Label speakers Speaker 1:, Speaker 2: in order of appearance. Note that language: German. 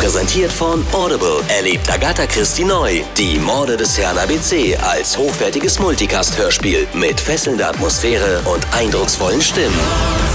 Speaker 1: Präsentiert von Audible erlebt Agatha Christie neu die Morde des Herrn ABC als hochwertiges Multicast-Hörspiel mit fesselnder Atmosphäre und eindrucksvollen Stimmen.